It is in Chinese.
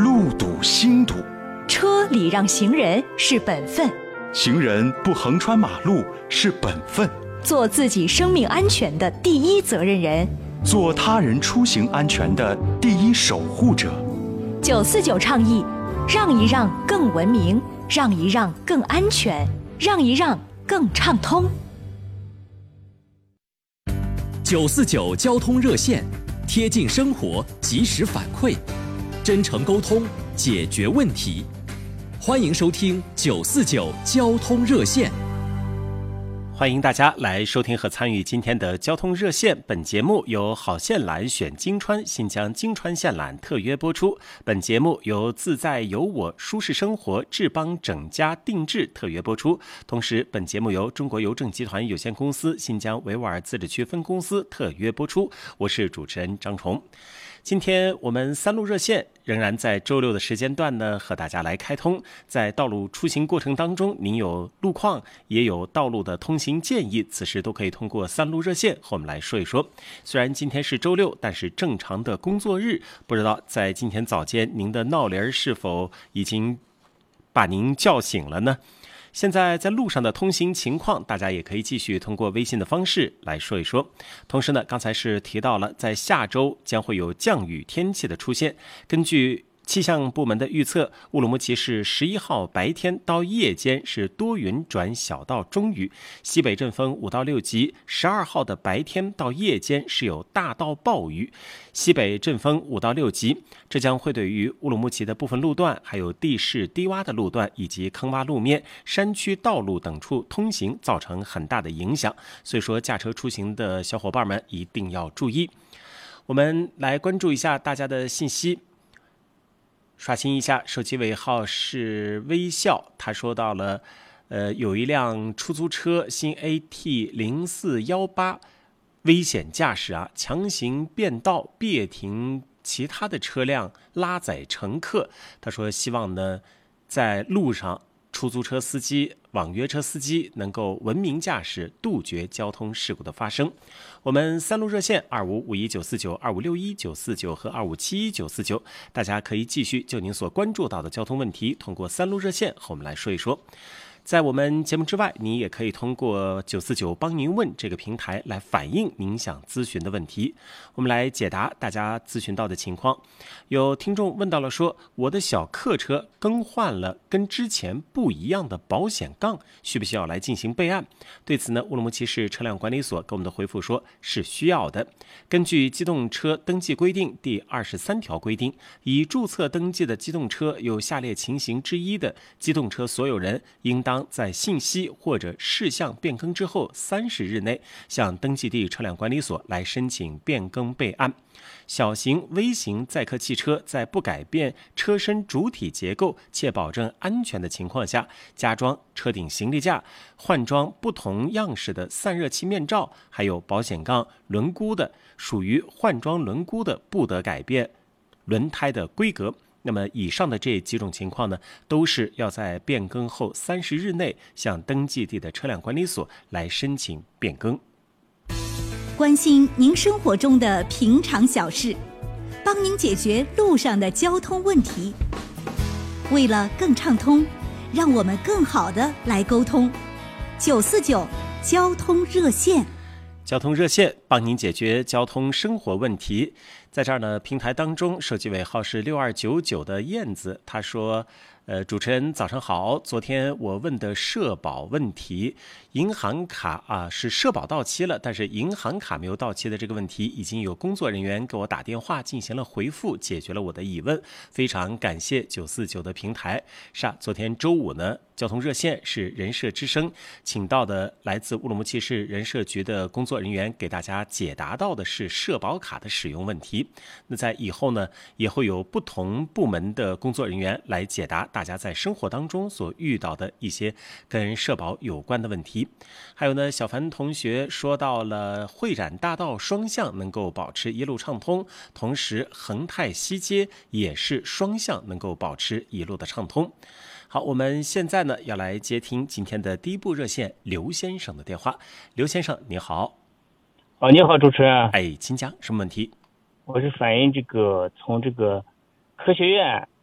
路堵心堵。 车礼让行人是本分， 行人不横穿马路是本分。 做自己生命安全的第一责任人， 做他人出行安全的第一守护者。 949倡议，让一让更文明，让一让更安全，让一让更畅通。 949交通热线，贴近生活，及时反馈，真诚沟通，解决问题。欢迎收听949交通热线。 欢迎大家来收听和参与今天的交通热线。本节目由好线缆选京川新疆京川线缆特约播出。本节目由自在有我舒适生活智邦整家定制特约播出。同时，本节目由中国邮政集团有限公司新疆维吾尔自治区分公司特约播出。我是主持人张崇。今天我们3路热线仍然在周六的时间段呢，和大家来开通。在道路出行过程当中，您有路况，也有道路的通行建议，此时都可以通过3路热线和我们来说一说。虽然今天是周六，但是正常的工作日，不知道在今天早间您的闹铃是否已经把您叫醒了呢？现在在路上的通行情况，大家也可以继续通过微信的方式来说一说。同时呢，刚才是提到了在下周将会有降雨天气的出现。根据气象部门的预测，乌鲁木齐市11号白天到夜间是多云转小到中雨，西北阵风5到6级；12号的白天到夜间是有大到暴雨，西北阵风5到6级。这将会对于乌鲁木齐的部分路段，还有地势低洼的路段以及坑洼路面、山区道路等处通行造成很大的影响。所以说，驾车出行的小伙伴们一定要注意。我们来关注一下大家的信息。刷新一下，手机尾号是微笑，他说到了，有一辆出租车新 AT0418，危险驾驶啊，强行变道别停其他的车辆拉载乘客。他说希望呢，在路上出租车司机、网约车司机能够文明驾驶，杜绝交通事故的发生。我们3路热线2551-949、2561-949和2571-949，大家可以继续就您所关注到的交通问题，通过3路热线和我们来说一说。在我们节目之外，您也可以通过949帮您问这个平台来反映您想咨询的问题，我们来解答大家咨询到的情况。有听众问到了说，我的小客车更换了跟之前不一样的保险杠，需不需要来进行备案？对此呢，乌鲁木齐市车辆管理所给我们的回复说是需要的。根据机动车登记规定第23条规定，已注册登记的机动车有下列情形之一的，机动车所有人应当在信息或者事项变更之后30日内向登记地车辆管理所来申请变更备案。小型、微型载客汽车在不改变车身主体结构且保证安全的情况下，加装车顶行李架、换装不同样式的散热器面罩，还有保险杠、轮毂的，属于换装轮毂的，不得改变轮胎的规格。那么以上的这几种情况呢，都是要在变更后30日内向登记地的车辆管理所来申请变更。 关心您生活中的平常小事，帮您解决路上的交通问题。为了更畅通，让我们更好的来沟通。949交通热线， 交通热线帮您解决交通生活问题。在这儿呢，平台当中手机尾号是6299的燕子，他说主持人早上好，昨天我问的社保问题，银行卡是社保到期了，但是银行卡没有到期的这个问题，已经有工作人员给我打电话进行了回复，解决了我的疑问，非常感谢949的平台。是啊，昨天周五呢，交通热线是人社之声请到的来自乌鲁木齐市人社局的工作人员，给大家解答到的是社保卡的使用问题。那在以后呢，也会有不同部门的工作人员来解答大家在生活当中所遇到的一些跟社保有关的问题。还有呢，小凡同学说到了会展大道双向能够保持一路畅通，同时恒泰西街也是双向能够保持一路的畅通。好，我们现在呢要来接听今天的第一部热线刘先生的电话。刘先生你好。 你好主持人。 请讲，什么问题？ 我是反映从这个科学院